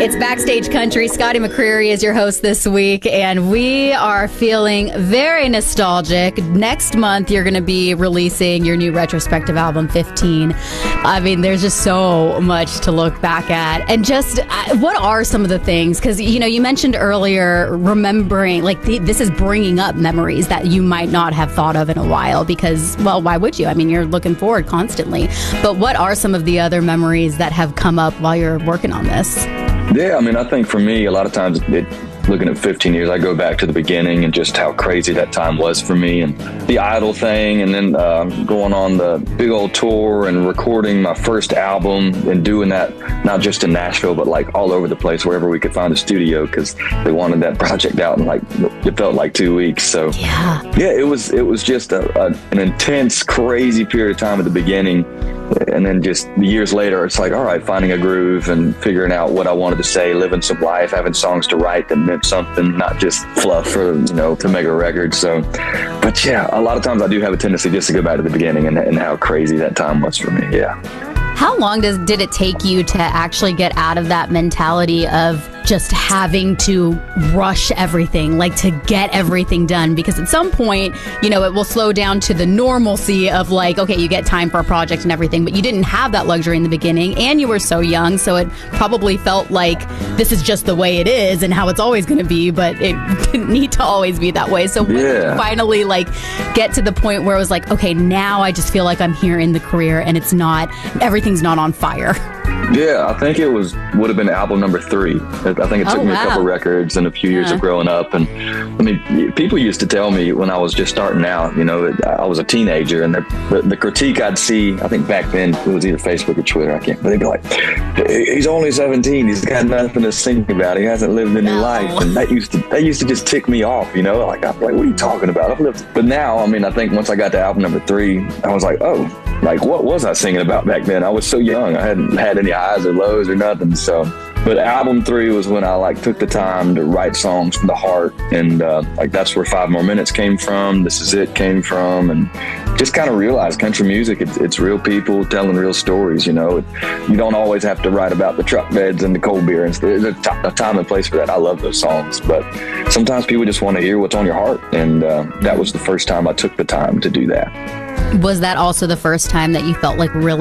It's Backstage Country. Scotty McCreery is your host this week, and we are feeling very nostalgic. Next month, you're going to be releasing your new retrospective album, 15. I mean, there's just so much to look back at. And just, what are some of the things? Because, you know, you mentioned earlier remembering, like, this is bringing up memories that you might not have thought of in a while because, well, why would you? I mean, you're looking forward constantly. But what are some of the other memories that have come up while you're working on this? Yeah, I mean, I think for me, a lot of times, looking at 15 years, I go back to the beginning and just how crazy that time was for me and the Idol thing, and then going on the big old tour and recording my first album and doing that not just in Nashville, but like all over the place, wherever we could find a studio, because they wanted that project out in like, it felt like 2 weeks. So yeah, it was just an intense, crazy period of time at the beginning. And then just years later, it's like, all right, finding a groove and figuring out what I wanted to say, living some life, having songs to write that meant something, not just fluff for, you know, to make a record. So, but yeah, a lot of times I do have a tendency just to go back to the beginning and how crazy that time was for me. Yeah. How long did it take you to actually get out of that mentality of just having to rush everything, like to get everything done? Because at some point, you know, it will slow down to the normalcy of like, okay, you get time for a project and everything, but you didn't have that luxury in the beginning and you were so young. So it probably felt like this is just the way it is and how it's always going to be, but it didn't need to always be that way. So when did you finally like get to the point where it was like, okay, now I just feel like I'm here in the career and it's not, everything's not on fire? Yeah, I think it would have been album number 3. I think it took me a couple records and a few years of growing up. And I mean, people used to tell me when I was just starting out, you know, that I was a teenager, and the critique I'd see, I think back then it was either Facebook or Twitter, I can't, but they'd be like, he's only 17, he's got nothing to sing about, he hasn't lived any life. And that used to just tick me off, you know, like, I'm like, what are you talking about? I've lived. But now, I mean, I think once I got to album number 3, I was like, oh, like, what was I singing about back then? I was so young. I hadn't had any highs or lows or nothing. So, but album 3 was when I like took the time to write songs from the heart. And like, that's where 5 More Minutes came from. This Is It came from. And just kind of realized country music, it's real people telling real stories, you know. You don't always have to write about the truck beds and the cold beer. And there's a time and place for that. I love those songs. But sometimes people just want to hear what's on your heart. And that was the first time I took the time to do that. Was that also the first time that you felt like really